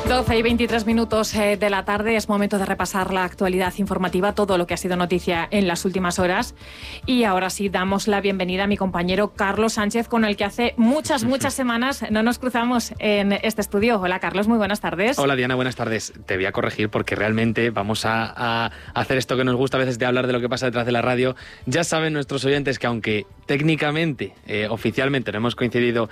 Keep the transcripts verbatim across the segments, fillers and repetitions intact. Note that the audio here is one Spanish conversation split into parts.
doce y veintitrés minutos de la tarde, es momento de repasar la actualidad informativa, todo lo que ha sido noticia en las últimas horas. Y ahora sí, damos la bienvenida a mi compañero Carlos Sánchez, con el que hace muchas, muchas semanas no nos cruzamos en este estudio. Hola Carlos, muy buenas tardes. Hola Diana, buenas tardes. Te voy a corregir porque realmente vamos a, a hacer esto que nos gusta a veces de hablar de lo que pasa detrás de la radio. Ya saben nuestros oyentes que aunque técnicamente, eh, oficialmente no hemos coincidido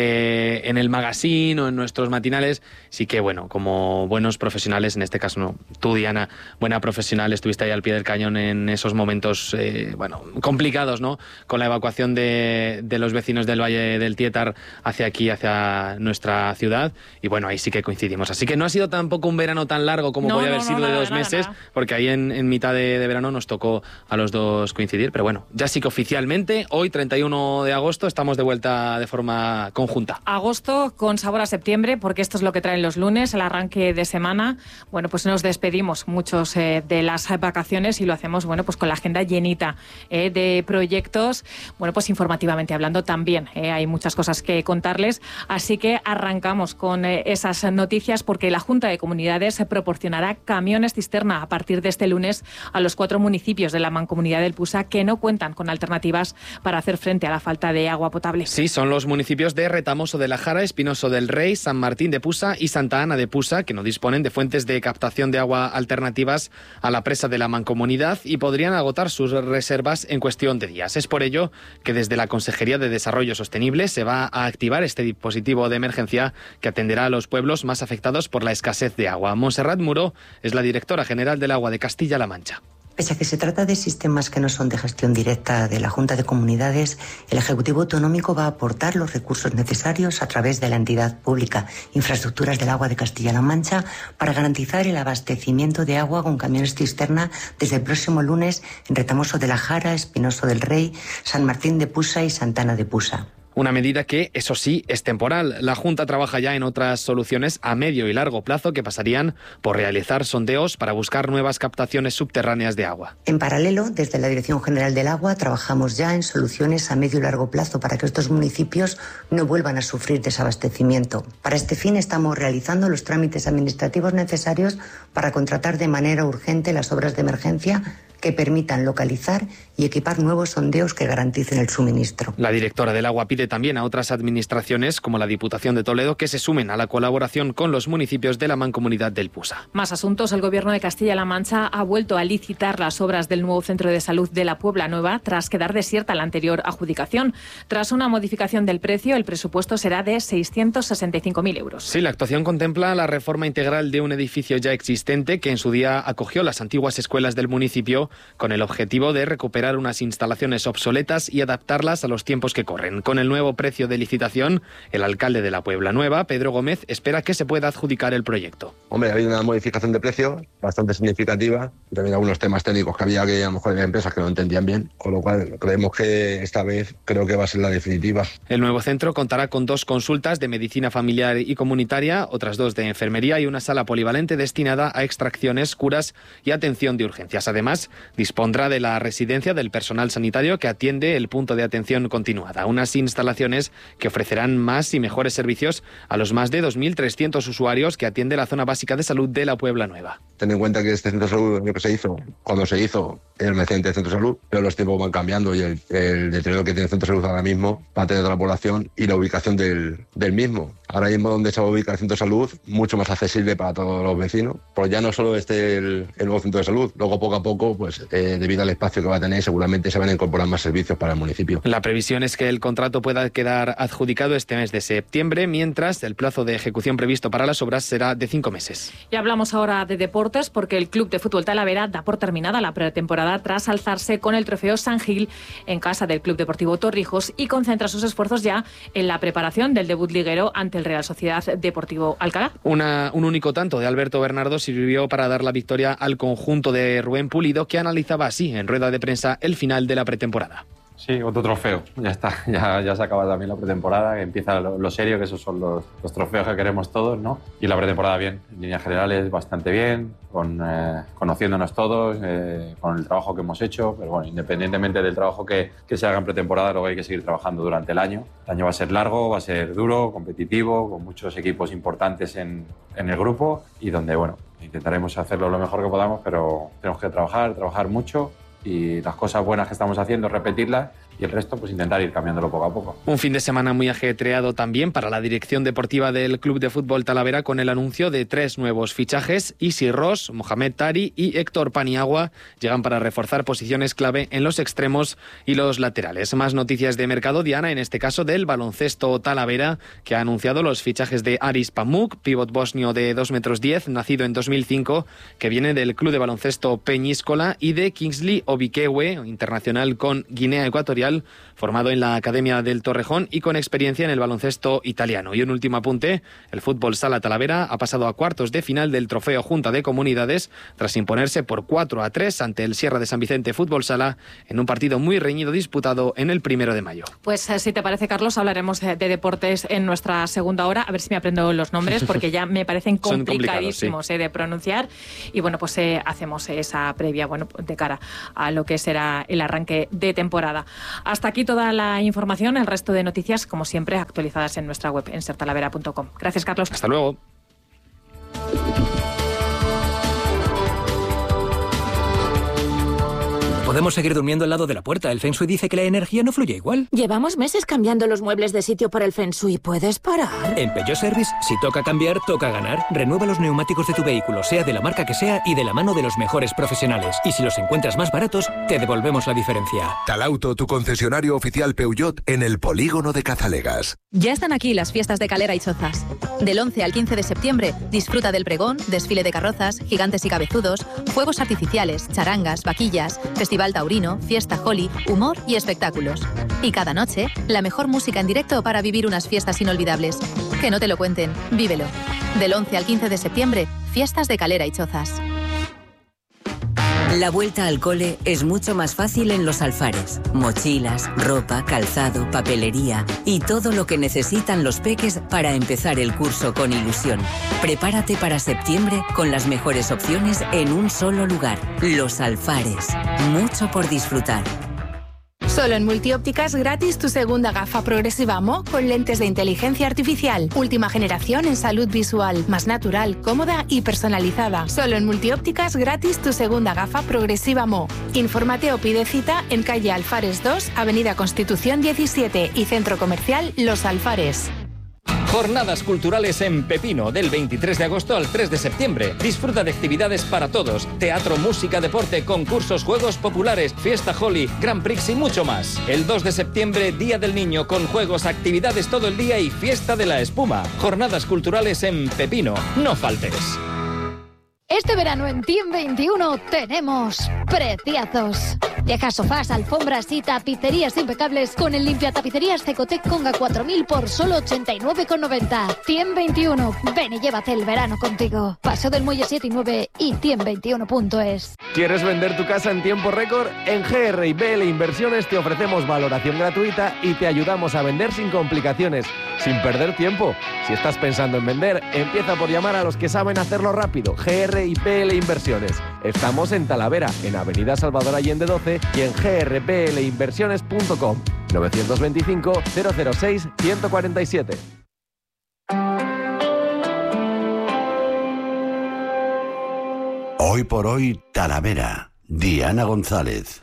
eh, en el magazine o en nuestros matinales, sí que bueno, como buenos profesionales, en este caso no, tú Diana, buena profesional, estuviste ahí al pie del cañón en esos momentos eh, bueno, complicados, ¿no? Con la evacuación de, de los vecinos del Valle del Tietar hacia aquí, hacia nuestra ciudad, y bueno, ahí sí que coincidimos. Así que no ha sido tampoco un verano tan largo como no, podía no, haber no, sido nada, de dos nada, meses, nada. porque ahí en, en mitad de, de verano nos tocó a los dos coincidir, pero bueno, ya sí que oficialmente, hoy treinta y uno de agosto, estamos de vuelta de forma conjunta. Agosto con sabor a septiembre, porque esto es lo que traen los lunes, el arranque de semana. Bueno, pues nos despedimos muchos eh, de las vacaciones y lo hacemos, bueno, pues con la agenda llenita eh, de proyectos. Bueno, pues informativamente hablando también eh, hay muchas cosas que contarles, así que arrancamos con eh, esas noticias, porque la Junta de Comunidades proporcionará camiones cisterna a partir de este lunes a los cuatro municipios de la Mancomunidad del Pusa que no cuentan con alternativas para hacer frente a la falta de agua potable. Sí, son los municipios de Retamoso de la Jara, Espinoso del Rey, San Martín de Pusa y Santa Ana de Pusa, que no disponen de fuentes de captación de agua alternativas a la presa de la Mancomunidad y podrían agotar sus reservas en cuestión de días. Es por ello que desde la Consejería de Desarrollo Sostenible se va a activar este dispositivo de emergencia que atenderá a los pueblos más afectados por la escasez de agua. Montserrat Muró es la directora general del Agua de Castilla-La Mancha. Pese a que se trata de sistemas que no son de gestión directa de la Junta de Comunidades, el Ejecutivo Autonómico va a aportar los recursos necesarios a través de la entidad pública Infraestructuras del Agua de Castilla-La Mancha para garantizar el abastecimiento de agua con camiones cisterna desde el próximo lunes en Retamoso de la Jara, Espinoso del Rey, San Martín de Pusa y Santa Ana de Pusa. Una medida que, eso sí, es temporal. La Junta trabaja ya en otras soluciones a medio y largo plazo que pasarían por realizar sondeos para buscar nuevas captaciones subterráneas de agua. En paralelo, desde la Dirección General del Agua trabajamos ya en soluciones a medio y largo plazo para que estos municipios no vuelvan a sufrir desabastecimiento. Para este fin estamos realizando los trámites administrativos necesarios para contratar de manera urgente las obras de emergencia que permitan localizar y equipar nuevos sondeos que garanticen el suministro. La directora del Agua pide también a otras administraciones, como la Diputación de Toledo, que se sumen a la colaboración con los municipios de la Mancomunidad del Pusa. Más asuntos. El Gobierno de Castilla-La Mancha ha vuelto a licitar las obras del nuevo Centro de Salud de la Puebla Nueva tras quedar desierta la anterior adjudicación. Tras una modificación del precio, el presupuesto será de seiscientos sesenta y cinco mil euros. Sí, la actuación contempla la reforma integral de un edificio ya existente que en su día acogió las antiguas escuelas del municipio, con el objetivo de recuperar unas instalaciones obsoletas y adaptarlas a los tiempos que corren. Con el nuevo precio de licitación, el alcalde de la Puebla Nueva, Pedro Gómez, espera que se pueda adjudicar el proyecto. Hombre, ha habido una modificación de precio bastante significativa y también algunos temas técnicos que había que a lo mejor había empresas que no entendían bien, con lo cual creemos que esta vez creo que va a ser la definitiva. El nuevo centro contará con dos consultas de medicina familiar y comunitaria, otras dos de enfermería y una sala polivalente destinada a extracciones, curas y atención de urgencias. Además, dispondrá de la residencia del personal sanitario que atiende el punto de atención continuada, unas instalaciones que ofrecerán más y mejores servicios a los más de dos mil trescientos usuarios que atiende la zona básica de salud de la Puebla Nueva. Ten en cuenta que este centro de salud, lo que se hizo, cuando se hizo, era un excelente centro de salud, pero los tiempos van cambiando y el, el deterioro que tiene el centro de salud ahora mismo va a tener toda la población y la ubicación del, del mismo. Ahora mismo donde se va a ubicar el centro de salud, mucho más accesible para todos los vecinos, pues ya no solo este el, el nuevo centro de salud, luego poco a poco, pues eh, debido al espacio que va a tener, seguramente se van a incorporar más servicios para el municipio. La previsión es que el contrato pueda quedar adjudicado este mes de septiembre, mientras el plazo de ejecución previsto para las obras será de cinco meses. Y hablamos ahora de deportes, porque el Club de Fútbol Talavera da por terminada la pretemporada tras alzarse con el trofeo San Gil en casa del Club Deportivo Torrijos y concentra sus esfuerzos ya en la preparación del debut liguero ante el Real Sociedad Deportivo Alcalá. Una, un único tanto de Alberto Bernardo sirvió para dar la victoria al conjunto de Rubén Pulido, que analizaba así en rueda de prensa el final de la pretemporada. Sí, otro trofeo. Ya está, ya, ya se acaba también la pretemporada, que empieza lo, lo serio, que esos son los, los trofeos que queremos todos, ¿no? Y la pretemporada bien, en líneas generales bastante bien, con, eh, conociéndonos todos, eh, con el trabajo que hemos hecho, pero bueno, independientemente del trabajo que, que se haga en pretemporada, luego hay que seguir trabajando durante el año. El año va a ser largo, va a ser duro, competitivo, con muchos equipos importantes en, en el grupo y donde, bueno, intentaremos hacerlo lo mejor que podamos, pero tenemos que trabajar, trabajar mucho y las cosas buenas que estamos haciendo, repetirlas y el resto, pues intentar ir cambiándolo poco a poco. Un fin de semana muy ajetreado también para la dirección deportiva del Club de Fútbol Talavera con el anuncio de tres nuevos fichajes. Isi Ross, Mohamed Tari y Héctor Paniagua llegan para reforzar posiciones clave en los extremos y los laterales. Más noticias de mercado, Diana, en este caso del baloncesto Talavera, que ha anunciado los fichajes de Aris Pamuk, pívot bosnio de dos metros diez, nacido en dos mil cinco, que viene del Club de Baloncesto Peñíscola, y de Kingsley Obikewe, internacional con Guinea Ecuatorial, formado en la Academia del Torrejón y con experiencia en el baloncesto italiano. Y un último apunte, el fútbol sala Talavera ha pasado a cuartos de final del Trofeo Junta de Comunidades tras imponerse por cuatro a tres ante el Sierra de San Vicente Fútbol Sala en un partido muy reñido disputado en el primero de mayo. Pues si te parece, Carlos, hablaremos de deportes en nuestra segunda hora, a ver si me aprendo los nombres porque ya me parecen complicadísimos sí. eh, de pronunciar, y bueno, pues eh, hacemos esa previa, bueno, de cara a lo que será el arranque de temporada. Hasta aquí toda la información, el resto de noticias, como siempre, actualizadas en nuestra web, en ser talavera punto com. Gracias, Carlos. Hasta luego. Podemos seguir durmiendo al lado de la puerta. El Feng Shui dice que la energía no fluye igual. Llevamos meses cambiando los muebles de sitio por el Feng Shui. ¿Puedes parar? En Peugeot Service, si toca cambiar, toca ganar. Renueva los neumáticos de tu vehículo, sea de la marca que sea y de la mano de los mejores profesionales. Y si los encuentras más baratos, te devolvemos la diferencia. Talauto, tu concesionario oficial Peugeot en el polígono de Cazalegas. Ya están aquí las fiestas de Calera y Chozas. Del once al quince de septiembre, disfruta del pregón, desfile de carrozas, gigantes y cabezudos, fuegos artificiales, charangas, vaquillas, festival taurino, fiesta Holi, humor y espectáculos. Y cada noche, la mejor música en directo para vivir unas fiestas inolvidables. Que no te lo cuenten, vívelo. Del once al quince de septiembre, fiestas de Calera y Chozas. La vuelta al cole es mucho más fácil en Los Alfares. Mochilas, ropa, calzado, papelería y todo lo que necesitan los peques para empezar el curso con ilusión. Prepárate para septiembre con las mejores opciones en un solo lugar. Los Alfares. Mucho por disfrutar. Solo en Multiópticas gratis tu segunda gafa progresiva Mo con lentes de inteligencia artificial. Última generación en salud visual, más natural, cómoda y personalizada. Solo en Multiópticas gratis tu segunda gafa progresiva Mo. Infórmate o pide cita en calle Alfares dos, Avenida Constitución diecisiete y Centro Comercial Los Alfares. Jornadas culturales en Pepino, del veintitrés de agosto al tres de septiembre. Disfruta de actividades para todos. Teatro, música, deporte, concursos, juegos populares, fiesta Holi, Grand Prix y mucho más. El dos de septiembre, Día del Niño, con juegos, actividades todo el día y fiesta de la espuma. Jornadas culturales en Pepino. No faltes. Este verano en Team veintiuno tenemos preciazos. Deja sofás, alfombras y tapicerías impecables con el limpiatapicerías Cecotec Conga cuatro mil por solo ochenta y nueve con noventa. Team veintiuno, ven y llévate el verano contigo. Paseo del Muelle siete y nueve y team veintiuno punto es. ¿Quieres vender tu casa en tiempo récord? En G R y B L Inversiones te ofrecemos valoración gratuita y te ayudamos a vender sin complicaciones, sin perder tiempo. Si estás pensando en vender, empieza por llamar a los que saben hacerlo rápido. G R y B L Inversiones. Estamos en Talavera, en Avenida Salvador Allende doce y en g r b l inversiones punto com. novecientos veinticinco, cero cero seis, ciento cuarenta y siete. Hoy por hoy, Talavera. Diana González.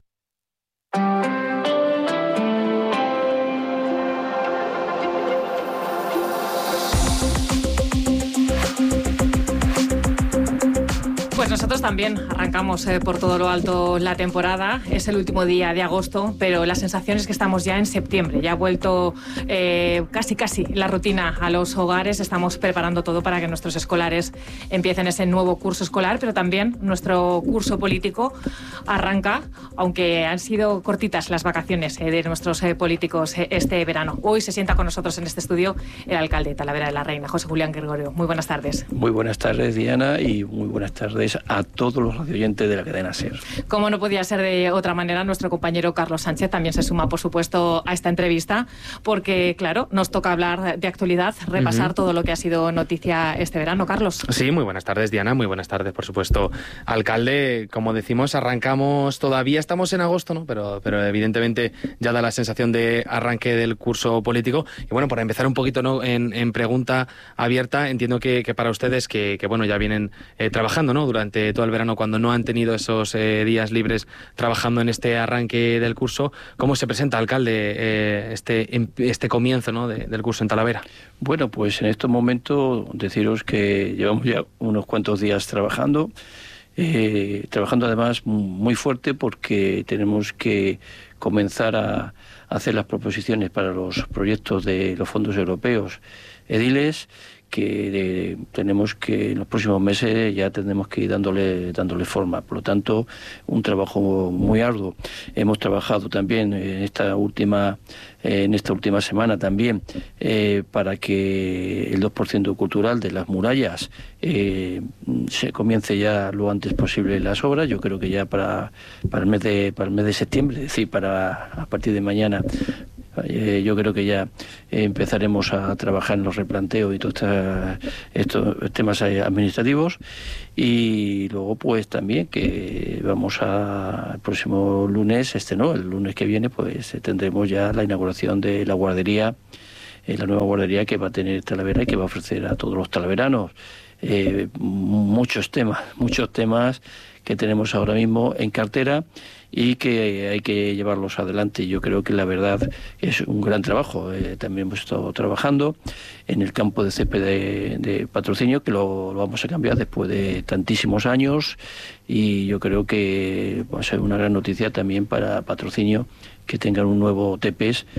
Pues nosotros también arrancamos eh, por todo lo alto la temporada. Es el último día de agosto, pero la sensación es que estamos ya en septiembre. Ya ha vuelto eh, casi casi la rutina a los hogares. Estamos preparando todo para que nuestros escolares empiecen ese nuevo curso escolar, pero también nuestro curso político arranca, aunque han sido cortitas las vacaciones eh, de nuestros eh, políticos eh, este verano. Hoy se sienta con nosotros en este estudio el alcalde de Talavera de la Reina, José Julián Gregorio. Muy buenas tardes. Muy buenas tardes, Diana, y muy buenas tardes a todos los radioyentes de la cadena SER. Como no podía ser de otra manera, nuestro compañero Carlos Sánchez también se suma, por supuesto, a esta entrevista, porque, claro, nos toca hablar de actualidad, repasar uh-huh. todo lo que ha sido noticia este verano. Carlos. Sí, muy buenas tardes, Diana, muy buenas tardes, por supuesto, alcalde. Como decimos, arrancamos, todavía estamos en agosto, ¿no? Pero, pero evidentemente ya da la sensación de arranque del curso político. Y bueno, para empezar un poquito, ¿no? en, en pregunta abierta, entiendo que, que para ustedes, que, que bueno, ya vienen eh, trabajando, ¿no? Durante todo el verano, cuando no han tenido esos eh, días libres trabajando en este arranque del curso, ¿cómo se presenta, alcalde, eh, este, este comienzo, ¿no? de, del curso en Talavera? Bueno, pues en estos momentos deciros que llevamos ya unos cuantos días trabajando, eh, trabajando además muy fuerte, porque tenemos que comenzar a hacer las proposiciones para los proyectos de los fondos europeos ediles, que eh, tenemos que en los próximos meses ya tendremos que ir dándole dándole forma. Por lo tanto, un trabajo muy arduo. Hemos trabajado también en esta última eh, en esta última semana también eh, para que el dos por ciento cultural de las murallas eh, se comience ya lo antes posible las obras. Yo creo que ya para para el mes de para el mes de septiembre, es decir, para a partir de mañana. Eh, yo creo que ya eh, empezaremos a trabajar en los replanteos y todos estos temas administrativos, y luego pues también que vamos a el próximo lunes, este no, el lunes que viene pues tendremos ya la inauguración de la guardería, eh, la nueva guardería que va a tener Talavera y que va a ofrecer a todos los talaveranos. Eh, muchos temas, muchos temas que tenemos ahora mismo en cartera y que hay que llevarlos adelante. Yo creo que la verdad es un gran trabajo. Eh, también hemos estado trabajando en el campo de césped de, de patrocinio, que lo, lo vamos a cambiar después de tantísimos años, y yo creo que va a ser una gran noticia también para patrocinio que tengan un nuevo T P S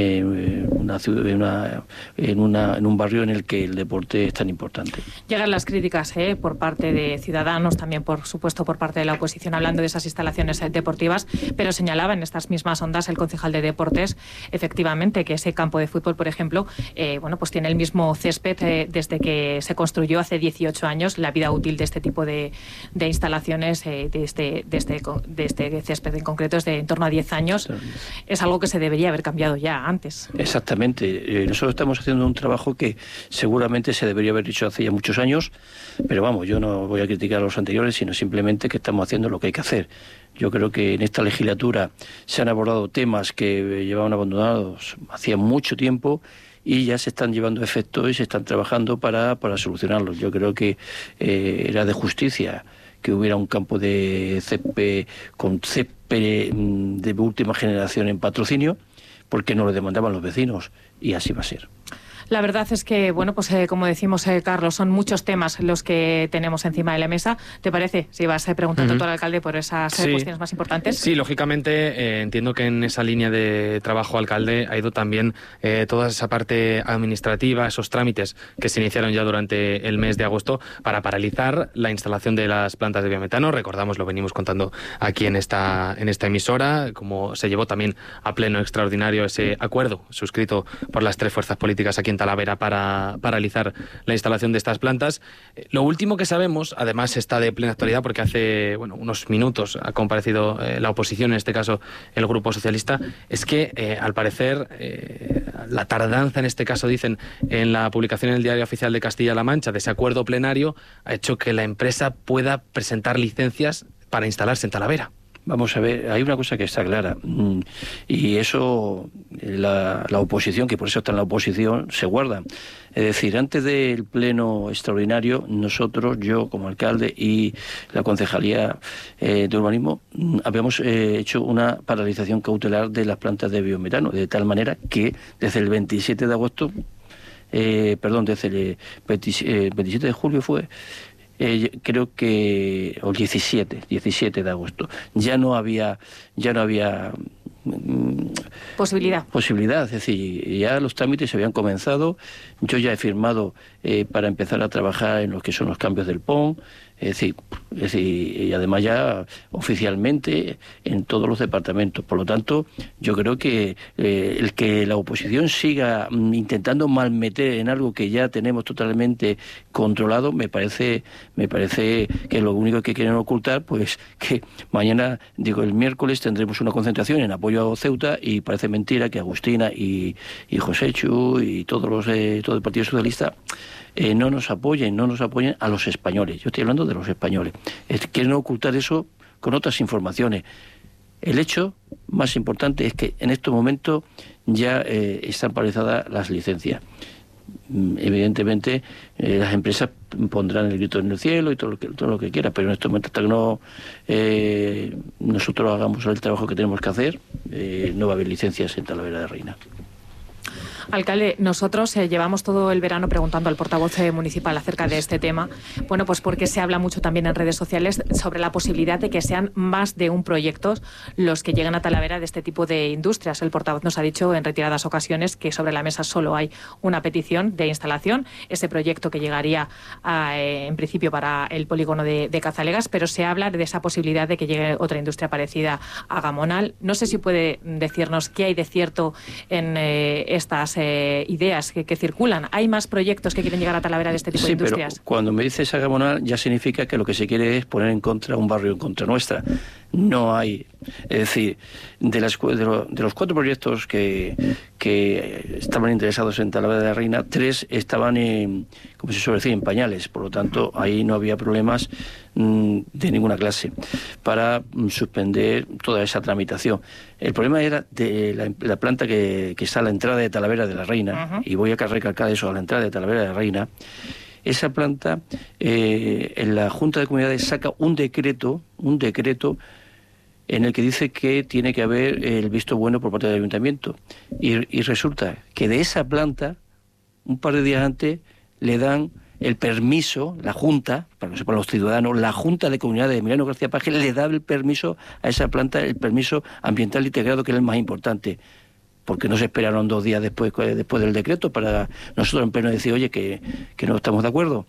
en, una, en, una, en, una, en un barrio en el que el deporte es tan importante. Llegan las críticas ¿eh? por parte de Ciudadanos, también por supuesto por parte de la oposición, hablando de esas instalaciones deportivas, pero señalaba en estas mismas ondas el concejal de Deportes, efectivamente, que ese campo de fútbol, por ejemplo, eh, bueno, pues tiene el mismo césped eh, desde que se construyó hace dieciocho años. La vida útil de este tipo de, de instalaciones, eh, de, este, de, este, de este césped en concreto, es de en torno a diez años. Es algo que se debería haber cambiado ya antes. Exactamente. Eh, nosotros estamos haciendo un trabajo que seguramente se debería haber hecho hace ya muchos años, pero vamos, yo no voy a criticar a los anteriores, sino simplemente que estamos haciendo lo que hay que hacer. Yo creo que en esta legislatura se han abordado temas que llevaban abandonados hacía mucho tiempo y ya se están llevando a efecto y se están trabajando para, para solucionarlos. Yo creo que eh, era de justicia que hubiera un campo de césped con césped de última generación en patrocinio, porque no lo demandaban los vecinos, y así va a ser. La verdad es que, bueno, pues eh, como decimos, eh, Carlos, son muchos temas los que tenemos encima de la mesa. ¿Te parece? Si vas eh, preguntando uh-huh. tú al alcalde por esas eh, sí. cuestiones más importantes. Sí, lógicamente, eh, entiendo que en esa línea de trabajo, alcalde, ha ido también eh, toda esa parte administrativa, esos trámites que se iniciaron ya durante el mes de agosto para paralizar la instalación de las plantas de biometano. Recordamos, lo venimos contando aquí en esta, en esta emisora, como se llevó también a pleno extraordinario ese acuerdo suscrito por las tres fuerzas políticas aquí en Talavera para paralizar la instalación de estas plantas. Eh, lo último que sabemos, además está de plena actualidad porque hace bueno, unos minutos ha comparecido eh, la oposición, en este caso el Grupo Socialista, es que eh, al parecer eh, la tardanza, en este caso dicen, en la publicación en el Diario Oficial de Castilla-La Mancha de ese acuerdo plenario ha hecho que la empresa pueda presentar licencias para instalarse en Talavera. Vamos a ver, hay una cosa que está clara, y eso la, la oposición, que por eso está en la oposición, se guarda. Es decir, antes del pleno extraordinario, nosotros, yo como alcalde y la Concejalía eh, de Urbanismo, habíamos eh, hecho una paralización cautelar de las plantas de biometano, de tal manera que desde el veintisiete de agosto, eh, perdón, desde el veintisiete de julio fue... Eh, creo que o diecisiete de agosto ya no había ya no había mm, posibilidad posibilidad es decir, ya los trámites se habían comenzado. Yo ya he firmado eh, para empezar a trabajar en lo que son los cambios del P O N, Es decir, es decir, y además ya oficialmente en todos los departamentos. Por lo tanto, yo creo que eh, el que la oposición siga intentando malmeter en algo que ya tenemos totalmente controlado, me parece, me parece que lo único que quieren ocultar, pues que mañana, digo, el miércoles tendremos una concentración en apoyo a Ceuta y parece mentira que Agustina y, y José Chu y todos los eh, todo el Partido Socialista Eh, no nos apoyen, no nos apoyen a los españoles. Yo estoy hablando de los españoles. Es, quieren ocultar eso con otras informaciones. El hecho más importante es que en estos momentos ya eh, están paralizadas las licencias. Evidentemente eh, las empresas pondrán el grito en el cielo y todo lo que, todo lo que quiera, pero en estos momentos hasta que no eh, nosotros hagamos el trabajo que tenemos que hacer, eh, no va a haber licencias en Talavera de Reina. Alcalde, nosotros eh, llevamos todo el verano preguntando al portavoz eh, municipal acerca de este tema. Bueno, pues porque se habla mucho también en redes sociales sobre la posibilidad de que sean más de un proyecto los que lleguen a Talavera de este tipo de industrias. El portavoz nos ha dicho en retiradas ocasiones que sobre la mesa solo hay una petición de instalación, ese proyecto que llegaría a, eh, en principio para el polígono de, de Cazalegas, pero se habla de esa posibilidad de que llegue otra industria parecida a Gamonal. No sé si puede decirnos qué hay de cierto en eh, estas Eh, ideas que, que circulan. ¿Hay más proyectos que quieren llegar a Talavera de este tipo sí, de industrias? Pero cuando me dices a Gamonal ya significa que lo que se quiere es poner en contra un barrio en contra nuestra. No hay. Es decir, de, las, de, lo, de los cuatro proyectos que, que estaban interesados en Talavera de la Reina, tres estaban en, como se suele decir, en pañales. Por lo tanto, ahí no había problemas mmm, de ninguna clase para mmm, suspender toda esa tramitación. El problema era de la, la planta que, que está a la entrada de Talavera de la Reina, uh-huh. y voy a recalcar eso, a la entrada de Talavera de la Reina. Esa planta, eh, en la Junta de Comunidades saca un decreto, un decreto en el que dice que tiene que haber el visto bueno por parte del ayuntamiento. Y, y resulta que de esa planta, un par de días antes, le dan el permiso, la Junta, para que sepan los ciudadanos, la Junta de Comunidades de Emiliano García Paje le da el permiso a esa planta, el permiso ambiental integrado, que es el más importante. Porque no se esperaron dos días después, después del decreto para nosotros en pleno decir, oye, que, que no estamos de acuerdo.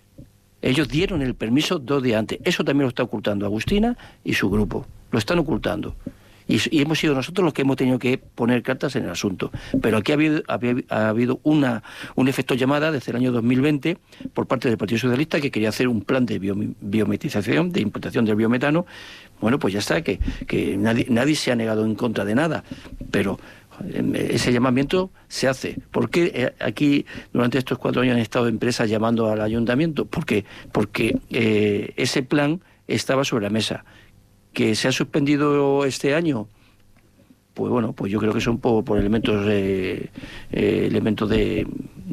Ellos dieron el permiso dos días antes. Eso también lo está ocultando Agustina y su grupo. Lo están ocultando. Y, y hemos sido nosotros los que hemos tenido que poner cartas en el asunto. Pero aquí ha habido, ha habido una, un efecto llamada desde el año dos mil veinte por parte del Partido Socialista, que quería hacer un plan de bio, biometización, de importación del biometano. Bueno, pues ya está, que, que nadie, nadie se ha negado en contra de nada. Pero ese llamamiento se hace. ¿Por qué aquí durante estos cuatro años han estado empresas llamando al ayuntamiento? Porque, porque eh, ese plan estaba sobre la mesa. ¿Que se ha suspendido este año? Pues bueno, pues yo creo que son por, por elementos eh, eh, elementos de,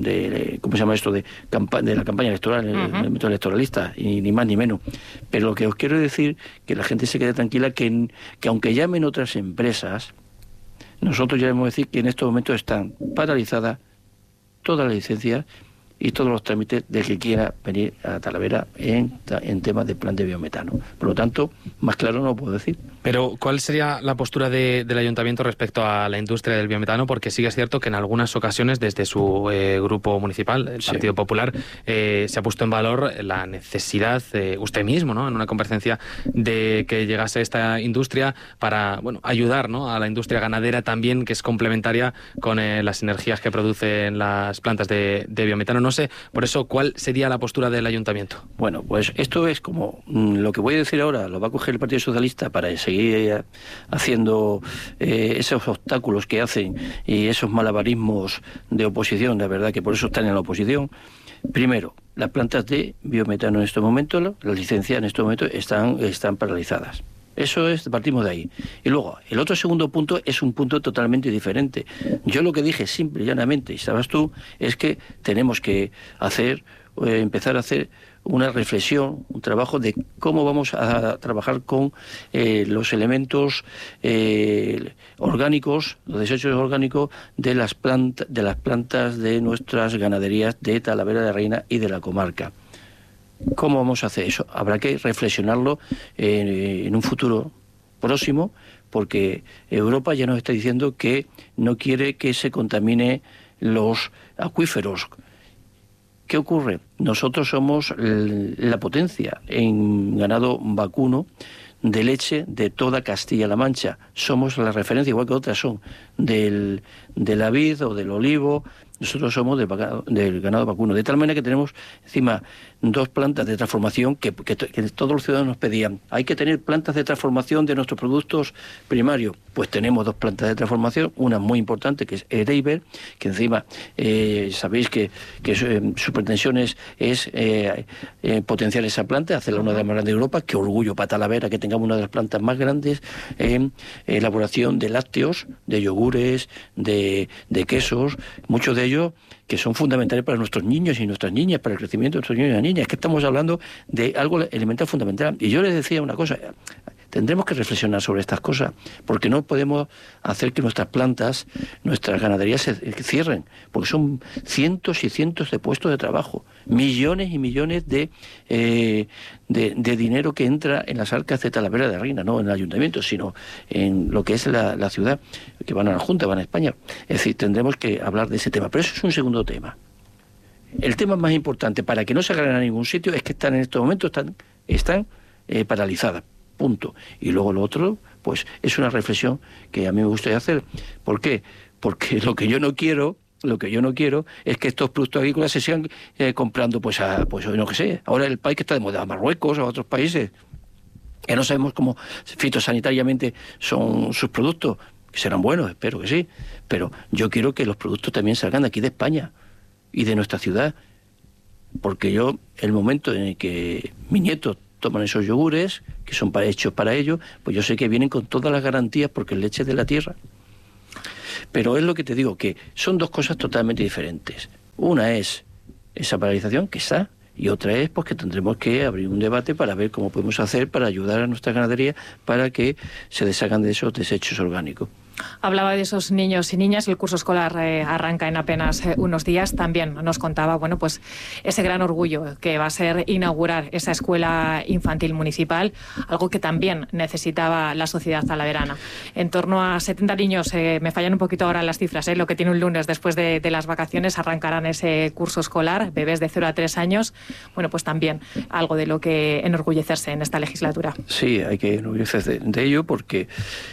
de ¿cómo se llama esto? de, campa de la campaña electoral, uh-huh. elementos electoralistas, y ni más ni menos. Pero lo que os quiero decir, que la gente se quede tranquila, que, que aunque llamen otras empresas, nosotros ya debemos decir que en estos momentos están paralizadas todas las licencias y todos los trámites del que quiera venir a Talavera en, en temas de plan de biometano. Por lo tanto, más claro no lo puedo decir. Pero, ¿cuál sería la postura de, del Ayuntamiento respecto a la industria del biometano? Porque sí que es cierto que en algunas ocasiones, desde su eh, grupo municipal, el Partido sí. Popular, eh, se ha puesto en valor la necesidad, eh, usted mismo, ¿no?, en una comparecencia, de que llegase esta industria para, bueno, ayudar, ¿no?, a la industria ganadera también, que es complementaria con eh, las energías que producen las plantas de, de biometano. No sé, por eso, ¿cuál sería la postura del Ayuntamiento? Bueno, pues esto es como mmm, lo que voy a decir ahora, lo va a coger el Partido Socialista para seguir haciendo eh, esos obstáculos que hacen y esos malabarismos de oposición, la verdad que por eso están en la oposición. Primero, las plantas de biometano en estos momentos, las licencias en estos momentos están, están paralizadas. Eso es, partimos de ahí. Y luego, el otro segundo punto es un punto totalmente diferente. Yo lo que dije simple y llanamente, y sabes tú, es que tenemos que hacer, eh, empezar a hacer una reflexión, un trabajo de cómo vamos a trabajar con eh, los elementos eh, orgánicos, los desechos orgánicos de las, planta, de las plantas de nuestras ganaderías de Talavera de Reina y de la comarca. ¿Cómo vamos a hacer eso? Habrá que reflexionarlo eh, en un futuro próximo, porque Europa ya nos está diciendo que no quiere que se contamine los acuíferos. ¿Qué ocurre? Nosotros somos la potencia en ganado vacuno de leche de toda Castilla-La Mancha. Somos la referencia, igual que otras son, del, de la vid o del olivo. Nosotros somos del, del ganado vacuno. De tal manera que tenemos encima dos plantas de transformación que, que, que todos los ciudadanos nos pedían. Hay que tener plantas de transformación de nuestros productos primarios. Pues tenemos dos plantas de transformación, una muy importante que es Ereiber, que encima eh, sabéis que, que su, eh, su pretensión es, es eh, eh, potenciar esa planta, hacerla una de las más grandes de Europa. Qué orgullo para Talavera que tengamos una de las plantas más grandes en elaboración de lácteos, de yogures, de, de quesos, muchos de ellos que son fundamentales para nuestros niños y nuestras niñas, para el crecimiento de nuestros niños y niñas. Es que estamos hablando de algo elemental fundamental. Y yo les decía una cosa, tendremos que reflexionar sobre estas cosas, porque no podemos hacer que nuestras plantas, nuestras ganaderías se cierren, porque son cientos y cientos de puestos de trabajo, millones y millones de, eh, de, de dinero que entra en las arcas de Talavera de la Reina, no en el ayuntamiento, sino en lo que es la, la ciudad, que van a la Junta, van a España. Es decir, tendremos que hablar de ese tema, pero eso es un segundo tema. El tema más importante para que no se hagan a ningún sitio es que están en estos momentos están, están eh, paralizadas. Punto. Y luego lo otro, pues es una reflexión que a mí me gustaría hacer. ¿Por qué? Porque lo que yo no quiero, lo que yo no quiero es que estos productos agrícolas se sigan eh, comprando, pues a, pues no que sé, ahora el país que está de moda, Marruecos o a otros países. Ya no sabemos cómo fitosanitariamente son sus productos, que serán buenos, espero que sí, pero yo quiero que los productos también salgan de aquí de España y de nuestra ciudad, porque yo, el momento en el que mi nieto toman esos yogures, que son para, hechos para ello, pues yo sé que vienen con todas las garantías porque es leche de la tierra. Pero es lo que te digo, que son dos cosas totalmente diferentes. Una es esa paralización que está, y otra es pues que tendremos que abrir un debate para ver cómo podemos hacer para ayudar a nuestra ganadería para que se deshagan de esos desechos orgánicos. Hablaba de esos niños y niñas, el curso escolar eh, arranca en apenas eh, unos días. También nos contaba, bueno, pues ese gran orgullo que va a ser inaugurar esa escuela infantil municipal, algo que también necesitaba la sociedad talaverana. En torno a setenta niños, eh, me fallan un poquito ahora las cifras, eh, lo que tiene un lunes después de, de las vacaciones, arrancarán ese curso escolar, bebés de cero a tres años. Bueno, pues también algo de lo que enorgullecerse en esta legislatura. Sí, hay que enorgullecerse de, de ello porque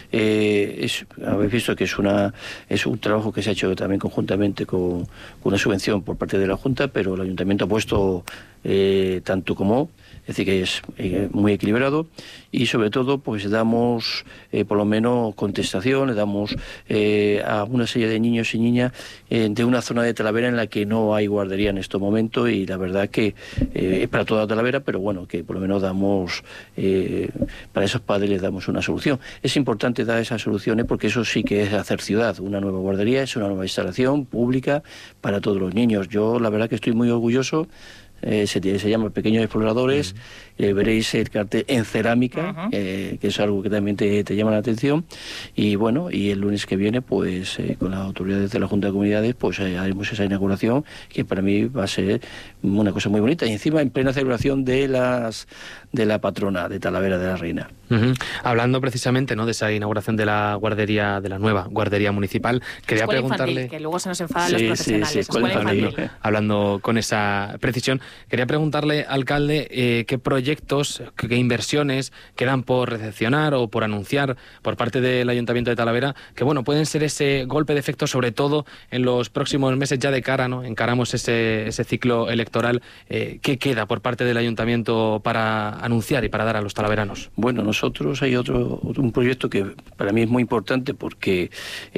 eh, es... habéis visto que es una es un trabajo que se ha hecho también conjuntamente con, con una subvención por parte de la Junta, pero el Ayuntamiento ha puesto eh, tanto como, es decir, que es eh, muy equilibrado y sobre todo pues damos eh, por lo menos contestación, le damos eh, a una serie de niños y niñas eh, de una zona de Talavera en la que no hay guardería en estos momentos y la verdad que eh, es para toda Talavera, pero bueno, que por lo menos damos, eh, para esos padres les damos una solución. Es importante dar esas soluciones porque eso sí que es hacer ciudad. Una nueva guardería es una nueva instalación pública para todos los niños. Yo la verdad que estoy muy orgulloso. Eh, se, se llama Pequeños Exploradores, uh-huh. eh, veréis el cartel en cerámica, uh-huh. eh, que es algo que también te, te llama la atención, y bueno, y el lunes que viene, pues eh, con las autoridades de la Junta de Comunidades, pues eh, haremos esa inauguración, que para mí va a ser una cosa muy bonita, y encima en plena celebración de las de la patrona de Talavera de la Reina. Uh-huh. Hablando precisamente, ¿no?, de esa inauguración de la guardería, de la nueva guardería municipal, quería escuela preguntarle... Infantil, que luego se nos enfadan sí, los profesionales. Sí, sí, escuela escuela infantil. infantil. Hablando con esa precisión, quería preguntarle, alcalde, eh, qué proyectos, qué, qué inversiones quedan por recepcionar o por anunciar por parte del Ayuntamiento de Talavera, que bueno, pueden ser ese golpe de efecto, sobre todo en los próximos meses ya de cara, ¿no? Encaramos ese, ese ciclo electoral. Eh, ¿Qué queda por parte del Ayuntamiento para anunciar y para dar a los talaveranos? Bueno, nosotros hay otro un proyecto que para mí es muy importante porque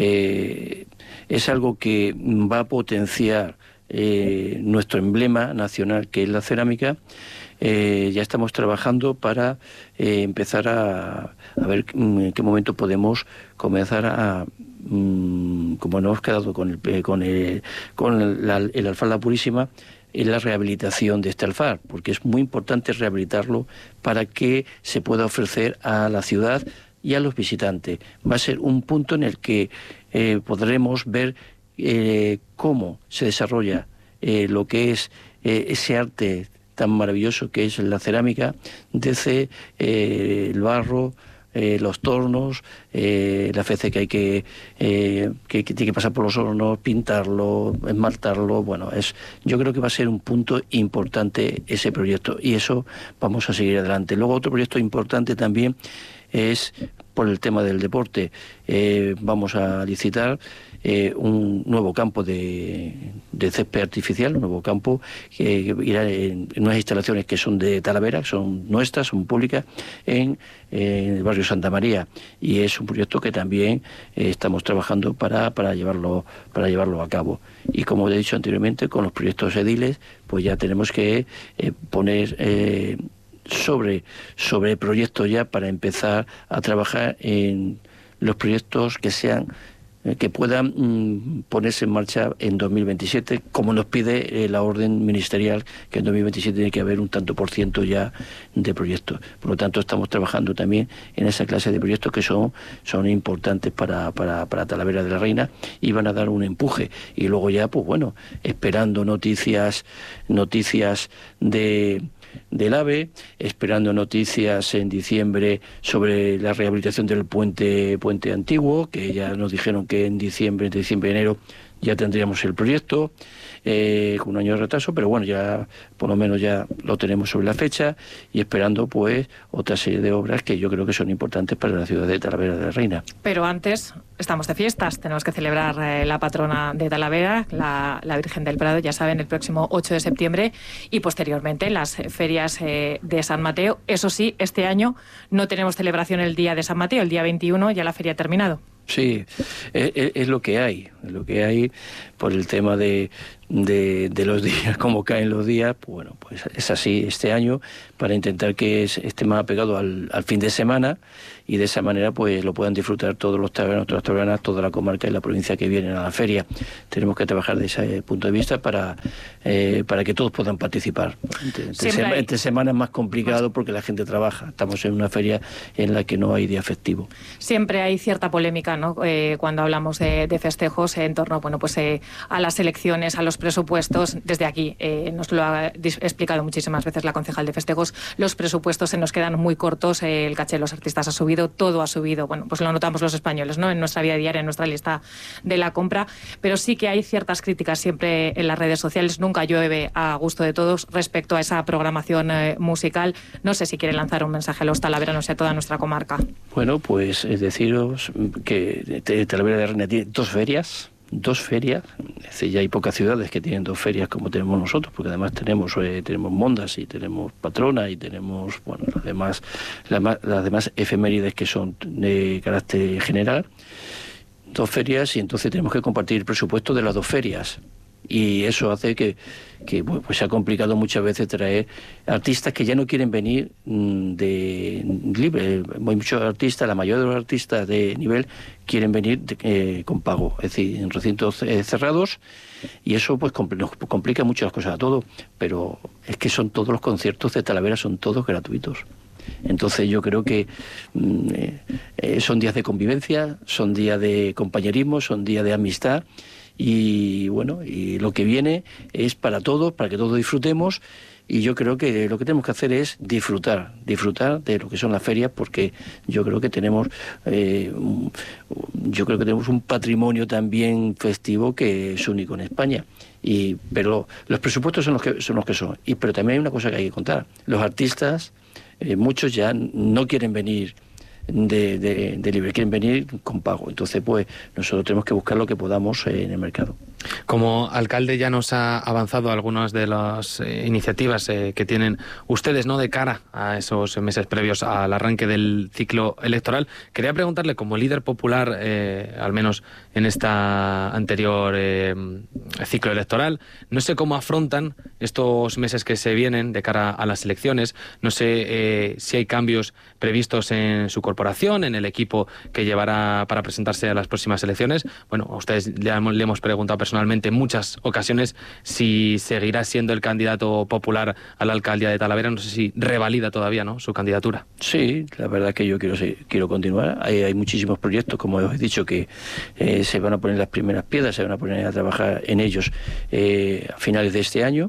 eh, es algo que va a potenciar eh, nuestro emblema nacional, que es la cerámica. Eh, ya estamos trabajando para eh, empezar a, a ver en qué momento podemos comenzar a, mmm, como nos hemos quedado con el, con el, con la, el alfalfa purísima, en la rehabilitación de este alfar, porque es muy importante rehabilitarlo para que se pueda ofrecer a la ciudad y a los visitantes. Va a ser un punto en el que eh, podremos ver eh, cómo se desarrolla eh, lo que es eh, ese arte tan maravilloso que es la cerámica, desde eh, el barro, eh, los tornos, eh, las veces que hay que, eh, que, que tiene que pasar por los hornos, pintarlo, esmaltarlo. Bueno, es, yo creo que va a ser un punto importante ese proyecto y eso vamos a seguir adelante. Luego otro proyecto importante también es por el tema del deporte. Eh, vamos a licitar eh, un nuevo campo de, de césped artificial, un nuevo campo que irá en, en unas instalaciones que son de Talavera, son nuestras, son públicas, en, en el barrio Santa María. Y es un proyecto que también eh, estamos trabajando para, para, llevarlo, para llevarlo a cabo. Y como he dicho anteriormente, con los proyectos ediles, pues ya tenemos que eh, poner... Eh, sobre sobre el proyecto ya para empezar a trabajar en los proyectos que sean eh, que puedan mm, ponerse en marcha en dos mil veintisiete, como nos pide eh, la orden ministerial, que en dos mil veintisiete tiene que haber un tanto por ciento ya de proyectos. Por lo tanto, estamos trabajando también en esa clase de proyectos que son, son importantes para, para, para Talavera de la Reina y van a dar un empuje. Y luego ya, pues bueno, esperando noticias, noticias de... del AVE, esperando noticias en diciembre sobre la rehabilitación del puente puente antiguo, que ya nos dijeron que en diciembre, entre diciembre y enero ya tendríamos el proyecto, eh, con un año de retraso, pero bueno, ya por lo menos ya lo tenemos sobre la fecha y esperando pues otra serie de obras que yo creo que son importantes para la ciudad de Talavera de la Reina. Pero antes estamos de fiestas, tenemos que celebrar eh, la patrona de Talavera, la, la Virgen del Prado, ya saben, el próximo ocho de septiembre y posteriormente las ferias eh, de San Mateo. Eso sí, este año no tenemos celebración el día de San Mateo, el día veintiuno ya la feria ha terminado. Sí, es, es lo que hay, es lo que hay por el tema de, de, de los días, cómo caen los días, pues bueno, pues es así este año, para intentar que esté más apegado al, al fin de semana y de esa manera pues lo puedan disfrutar todos los tabernanos, todas las tabernas, toda la comarca y la provincia que vienen a la feria. Tenemos que trabajar desde ese punto de vista para, eh, para que todos puedan participar. Entre, entre, sema, entre semanas es más complicado porque la gente trabaja, estamos en una feria en la que no hay día festivo. Siempre hay cierta polémica, ¿no? Eh, cuando hablamos de, de festejos eh, en torno, bueno, pues eh, a las elecciones, a los presupuestos. Desde aquí eh, nos lo ha explicado muchísimas veces la concejal de festejos. Los presupuestos se nos quedan muy cortos. Eh, el caché de los artistas ha subido, todo ha subido. Bueno, pues lo notamos los españoles, ¿no? En nuestra vida diaria, en nuestra lista de la compra. Pero sí que hay ciertas críticas siempre en las redes sociales. Nunca llueve a gusto de todos respecto a esa programación eh, musical. No sé si quiere lanzar un mensaje a los talaveranos y a toda nuestra comarca. Bueno, pues es deciros que Talavera de la Reina tiene dos ferias, dos ferias, es decir, ya hay pocas ciudades que tienen dos ferias como tenemos nosotros, porque además tenemos eh, tenemos Mondas y tenemos Patrona y tenemos, bueno, las demás, las, las demás efemérides que son de carácter general, dos ferias y entonces tenemos que compartir el presupuesto de las dos ferias. Y eso hace que, que bueno, pues se ha complicado muchas veces traer artistas que ya no quieren venir de libre. Hay muchos artistas, la mayoría de los artistas de nivel quieren venir de, eh, con pago, es decir, en recintos eh, cerrados, y eso pues compl- nos complica mucho las cosas a todos, pero es que son todos los conciertos de Talavera, son todos gratuitos. Entonces yo creo que mm, eh, son días de convivencia, son días de compañerismo, son días de amistad. Y bueno, y lo que viene es para todos, para que todos disfrutemos, y yo creo que lo que tenemos que hacer es disfrutar, disfrutar de lo que son las ferias, porque yo creo que tenemos eh, un, yo creo que tenemos un patrimonio también festivo que es único en España. Y pero los presupuestos son los que son los que son. Y pero también hay una cosa que hay que contar. Los artistas, eh, muchos ya no quieren venir De, de, de libre, quieren venir con pago. Entonces, pues, nosotros tenemos que buscar lo que podamos eh, en el mercado. Como alcalde ya nos ha avanzado algunas de las eh, iniciativas eh, que tienen ustedes, ¿no?, de cara a esos meses previos al arranque del ciclo electoral. Quería preguntarle, como líder popular, eh, al menos en esta anterior eh, ciclo electoral, no sé cómo afrontan estos meses que se vienen de cara a las elecciones. No sé eh, si hay cambios previstos en su corporación, en el equipo que llevará para presentarse a las próximas elecciones. Bueno, a ustedes le hemos, le hemos preguntado personalmente en muchas ocasiones si seguirá siendo el candidato popular a la alcaldía de Talavera. No sé si revalida todavía, ¿no?, su candidatura. Sí, la verdad es que yo quiero quiero continuar. Hay, hay muchísimos proyectos, como os he dicho, que eh, se van a poner las primeras piedras, se van a poner a trabajar en ellos eh, a finales de este año.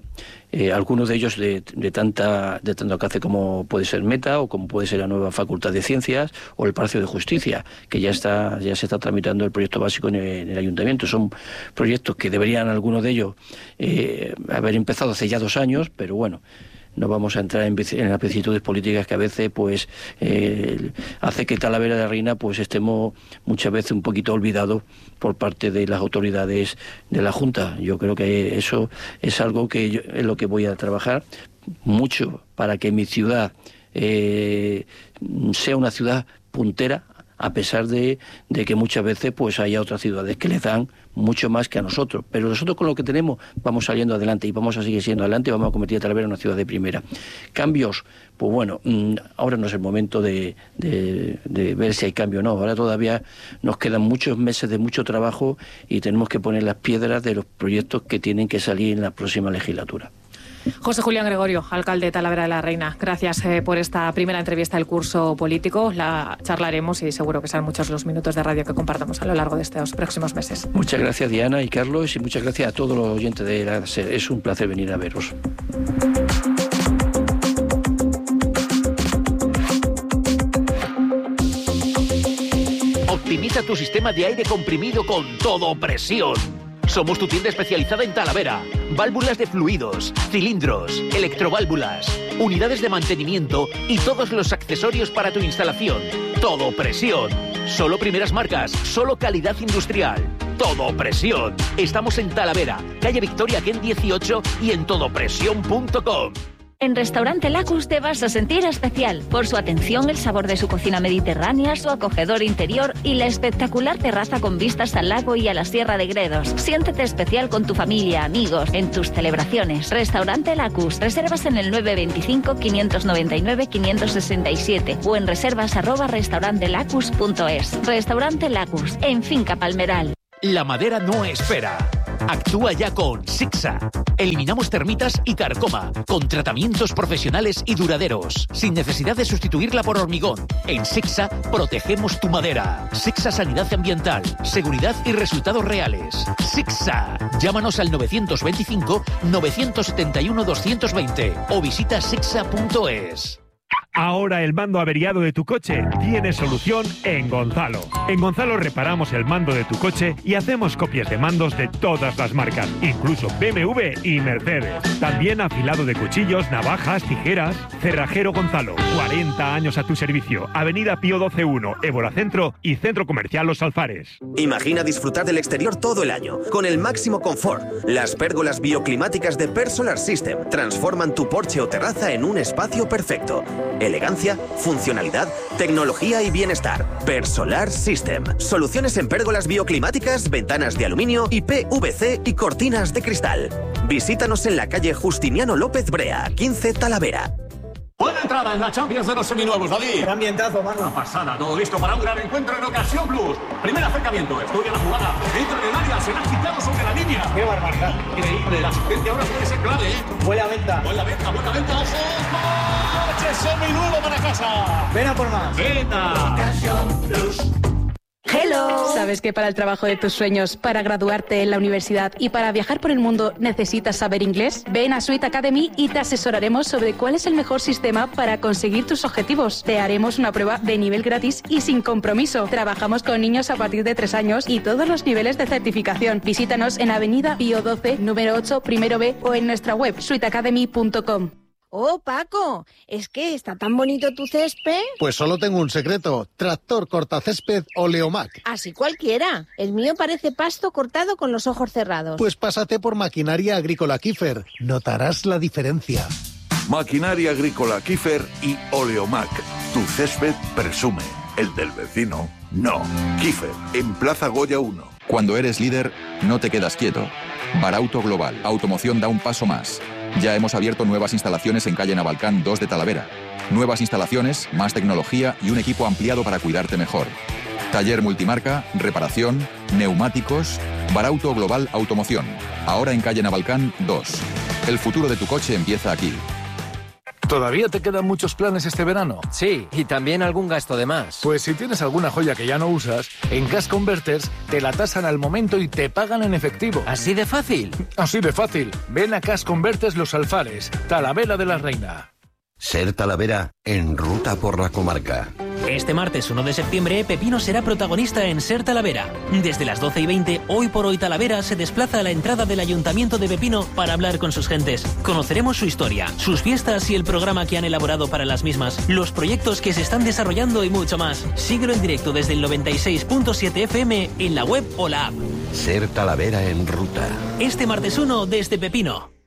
eh, algunos de ellos de, de tanta de tanto alcance como puede ser Meta o como puede ser la nueva Facultad de Ciencias o el Palacio de Justicia, que ya está ya se está tramitando el proyecto básico en el, en el Ayuntamiento. Son proyectos que deberían algunos de ellos eh, haber empezado hace ya dos años, pero bueno, no vamos a entrar en, en las vicisitudes políticas que a veces pues eh, hace que Talavera de la Reina pues estemos muchas veces un poquito olvidados por parte de las autoridades de la Junta. Yo creo que eso es algo que yo, es lo que voy a trabajar mucho para que mi ciudad eh, sea una ciudad puntera, a pesar de, de que muchas veces pues haya otras ciudades que les dan mucho más que a nosotros, pero nosotros con lo que tenemos vamos saliendo adelante y vamos a seguir siendo adelante y vamos a convertir a Talavera en una ciudad de primera. Cambios, pues bueno, ahora no es el momento de, de, de ver si hay cambio o no, ahora todavía nos quedan muchos meses de mucho trabajo y tenemos que poner las piedras de los proyectos que tienen que salir en la próxima legislatura. José Julián Gregorio, alcalde de Talavera de la Reina, gracias eh, por esta primera entrevista del curso político. La charlaremos y seguro que serán muchos los minutos de radio que compartamos a lo largo de estos próximos meses. Muchas gracias, Diana y Carlos, y muchas gracias a todos los oyentes de la SER. Es un placer venir a veros. Optimiza tu sistema de aire comprimido con Todo Presión. Somos tu tienda especializada en Talavera. Válvulas de fluidos, cilindros, electroválvulas, unidades de mantenimiento y todos los accesorios para tu instalación. Todo Presión. Solo primeras marcas, solo calidad industrial. Todo Presión. Estamos en Talavera, calle Victoria Ken dieciocho y en todopresión punto com. En Restaurante Lacus te vas a sentir especial por su atención, el sabor de su cocina mediterránea, su acogedor interior y la espectacular terraza con vistas al lago y a la Sierra de Gredos. Siéntete especial con tu familia, amigos, en tus celebraciones. Restaurante Lacus. Reservas en el nueve veinticinco, quinientos noventa y nueve, quinientos sesenta y siete o en reservas arroba restaurantelacus punto es. Restaurante Lacus, en Finca Palmeral. La madera no espera. Actúa ya con Sixa. Eliminamos termitas y carcoma, con tratamientos profesionales y duraderos, sin necesidad de sustituirla por hormigón. En Sixa protegemos tu madera. Sixa Sanidad Ambiental, seguridad y resultados reales. Sixa. Llámanos al novecientos veinticinco, novecientos setenta y uno, doscientos veinte o visita sixa punto es. Ahora el mando averiado de tu coche tiene solución en Gonzalo. En Gonzalo reparamos el mando de tu coche y hacemos copias de mandos de todas las marcas, incluso B M W y Mercedes. También afilado de cuchillos, navajas, tijeras. Cerrajero Gonzalo, cuarenta años a tu servicio. Avenida Pío doce uno, Évora Centro y Centro Comercial Los Alfares. Imagina disfrutar del exterior todo el año, con el máximo confort. Las pérgolas bioclimáticas de Persolar System transforman tu porche o terraza en un espacio perfecto. Elegancia, funcionalidad, tecnología y bienestar. Persolar System. Soluciones en pérgolas bioclimáticas, ventanas de aluminio y P V C y cortinas de cristal. Visítanos en la calle Justiniano López Brea, quince Talavera. Buena entrada en la Champions de los seminuevos, David. Gran ambientazo, mano. Una pasada, todo listo para un gran encuentro en Ocasión Plus. Primer acercamiento, estudia la jugada. Entra en el área, será quitado sobre la línea. Qué barbaridad. Increíble, la asistencia ahora puede ser clave, ¿eh? Buena venta. Buena venta, buena venta. ¡Ojo! ¡Coche seminuevo para casa! Ven a por más. Venta. Ocasión Plus. ¡Hello! ¿Sabes que para el trabajo de tus sueños, para graduarte en la universidad y para viajar por el mundo necesitas saber inglés? Ven a Sweet Academy y te asesoraremos sobre cuál es el mejor sistema para conseguir tus objetivos. Te haremos una prueba de nivel gratis y sin compromiso. Trabajamos con niños a partir de tres años y todos los niveles de certificación. Visítanos en Avenida Pío doce, número ocho, primero B o en nuestra web sweet academy punto com. Oh, Paco, es que está tan bonito tu césped. Pues solo tengo un secreto, tractor cortacésped Oleomac. Así cualquiera. El mío parece pasto cortado con los ojos cerrados. Pues pásate por Maquinaria Agrícola Kiefer, notarás la diferencia. Maquinaria Agrícola Kiefer y Oleomac. Tu césped presume, el del vecino no. Kiefer, en Plaza Goya uno. Cuando eres líder, no te quedas quieto. Barauto Global, automoción da un paso más. Ya hemos abierto nuevas instalaciones en calle Navalcán dos de Talavera. Nuevas instalaciones, más tecnología y un equipo ampliado para cuidarte mejor. Taller multimarca, reparación, neumáticos, Barauto Global Automoción. Ahora en calle Navalcán dos. El futuro de tu coche empieza aquí. ¿Todavía te quedan muchos planes este verano? Sí, y también algún gasto de más. Pues si tienes alguna joya que ya no usas, en Cash Converters te la tasan al momento y te pagan en efectivo. ¿Así de fácil? Así de fácil. Ven a Cash Converters Los Alfares, Talavera de la Reina. Ser Talavera en ruta por la comarca. Este martes uno de septiembre, Pepino será protagonista en Ser Talavera. Desde las doce y veinte, Hoy por Hoy Talavera se desplaza a la entrada del Ayuntamiento de Pepino para hablar con sus gentes. Conoceremos su historia, sus fiestas y el programa que han elaborado para las mismas, los proyectos que se están desarrollando y mucho más. Síguelo en directo desde el noventa y seis punto siete F M en la web o la app. Ser Talavera en ruta. Este martes uno desde Pepino.